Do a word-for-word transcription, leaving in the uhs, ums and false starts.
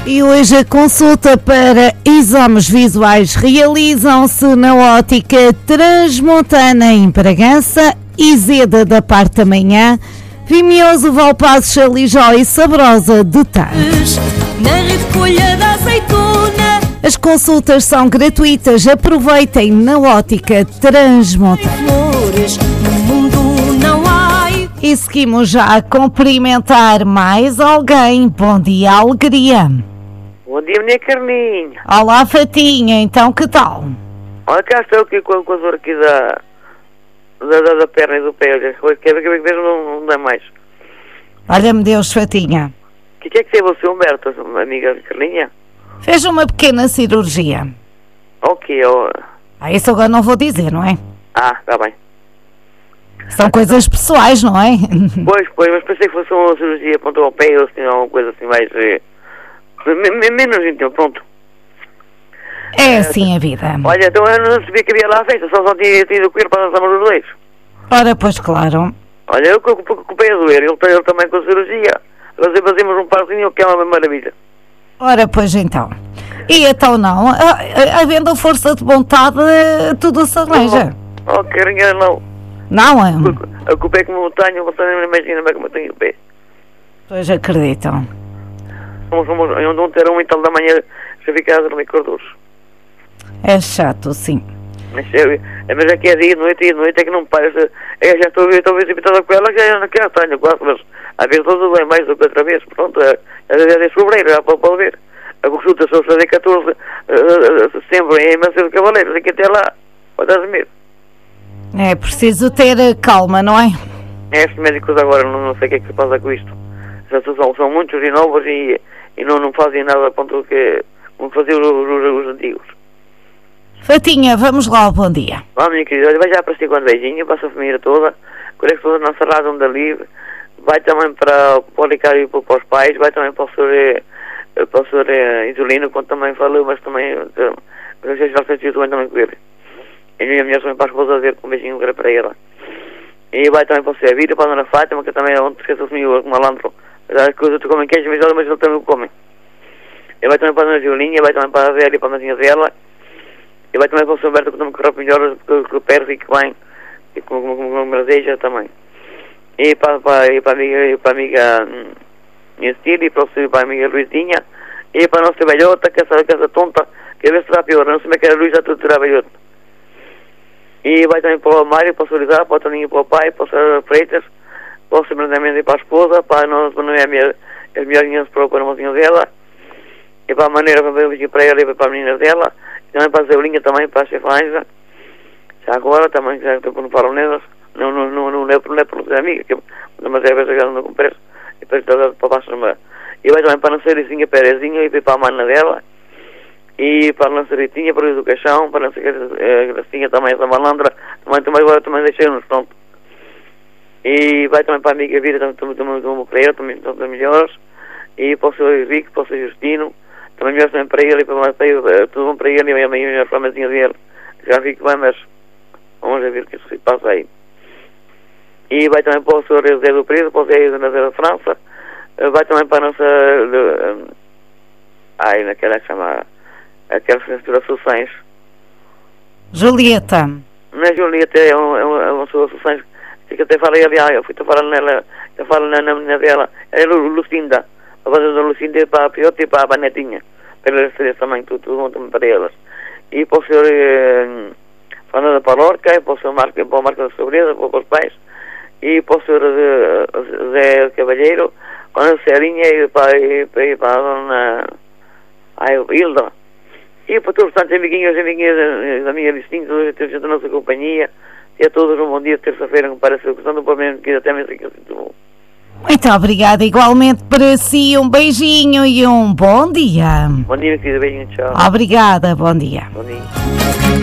E hoje a consulta para exames visuais realizam-se na ótica Transmontana em Bragança, Iseda da parte da manhã, Vimioso, Valpassos, Alijó e Sabrosa de tarde. Na recolha da azeitona. As consultas são gratuitas, aproveitem na ótica Transmontana. Flores, no mundo não há. E seguimos já a cumprimentar mais alguém. Bom dia, alegria. Bom dia, minha Carminha. Olá, Fatinha, então que tal? Olha, cá estou aqui com, com a dor aqui da, da, da, da perna e do pé. Quer ver que mesmo não, não dá mais. Olha-me Deus, Fatinha. O que, que é que teve você, Humberto, amiga Carlinha? Fez uma pequena cirurgia. Ok, eu... Ah, isso agora não vou dizer, não é? Ah, está bem. São coisas pessoais, não é? Pois, pois, mas pensei que fosse uma cirurgia ponto ao pé ou assim, alguma coisa assim mais... Eh, menos então, pronto. É assim a vida. Olha, então eu não sabia que havia lá a festa, só só tinha tido com ele para dançarmos os dois. Ora, pois claro. Olha, eu ocupei a doer, ele, ele também com a cirurgia. Nós fazemos um parzinho que é uma maravilha. Ora, pois então. E então não, havendo força de vontade, tudo se arranja. Oh, oh carinha, não. Não é? A culpa é como eu tenho, você não imagina como eu tenho o pé. Pois acreditam. Somos, somos, eu não ter um e tal da manhã, já fica a dormir com dores. É chato, sim. Mas, é, mas aqui é dia, noite, dia, noite, é que não parece. Eu já estou, estou visitada com ela, já não quero tenho quase, mas às vezes tudo bem mais do que outra vez. Pronto, é, é de fevereiro, já pode, pode ver. A consulta só se dia catorze de setembro em Macedo de Cavaleiros, aqui até lá, pode assumir. É preciso ter calma, não é? Estes médicos agora, não, não sei o que é que se passa com isto. São, são muitos e novos e, e não, não fazem nada contra o que como faziam os, os, os antigos. Fatinha, vamos lá, bom dia. Vamos, minha querida, vai já para si com um beijinho, para a sua família toda, colegas todos na Serrada onde ali, vai também para, para o Ricardo e para, para os pais, vai também para o senhor, para o senhor Isolino, quando também falou, mas também, mas eu já sei que também com ele. E a minha mulher também para a esposa ver com um beijinho para ela. E vai também para o senhor Vira, para a dona Fátima, que também é onde esquece o senhor, malandro. As coisas tu comem queijo, mas eles também o comem. E vai também para a dona Julinha, vai também para a Zélia e para a madrinha dela. E vai também para o senhor Humberto, que também corre melhor, que perde e que vem. E como, como, como, como me deseja também. E para, para, e para a amiga, e para a amiga minha Cília, e para, o, para a amiga Luizinha. E para a nossa velhota, que essa, que essa tonta, que a ver se será pior. Não sei como é que era a Luísa, tudo será velhota. E vai também para o Mário, para o Solidar, para o Toninho, para o pai, para o senhor Freitas, para o senhor Brandamento e para a esposa, para a nossa, não é a minha, as melhorinhas para o irmãozinho dela, e para a maneira para ver para ela e para a menina dela, e também para a Zeulinha, também para a chefe Anja, já agora também, já estou no Paronedas, não, não, não, não, não é por não é por ser amiga, que mas é a vez que não compreendo, e para para baixo, e vai também para a Nancerizinha Perezinha, e para a mana dela, e para a Lanceritinha, para o Educação, para a Gracinha também, essa malandra, também, também agora também deixei-nos, pronto. E vai também para a amiga Vira, também, também, também, também para ele, também são também melhores, e para o senhor Henrique, para o senhor Justino, também melhores também para ele, e para, para ele, tudo bom para ele, e a minha famazinha dele, já vi que vai, mas vamos ver o que se passa aí. E vai também para o senhor José do Preso, para o Zé da Nazaré da França, vai também para a nossa, de, ai, naquela que chama... aquelas associações. Julieta. Não é Julieta, é uma, é uma, é uma associações que até falei ali, eu fui a falar nela, eu falo na, na menina dela, é Lucinda, a fazer da Lucinda para a Piota e para a Netinha, para elas serem também, tudo, tudo também para elas. E para o senhor eh, Fernando Palorca, e para o senhor Marco, para o Marco da Sobreza, para os pais, e para o senhor uh, Zé Cavalheiro, para a Serinha e para, e para, e para a dona ai, Hilda. E para todos os tantos amiguinhos e amiguinhas da minha listinha, todos da nossa companhia, e a todos um bom dia de terça-feira, que me parece gostando do problema que até mesmo que eu sinto bom. Muito obrigada, igualmente para si, um beijinho e um bom dia. Bom dia, querida, beijinho, tchau. Obrigada, bom dia. Bom dia.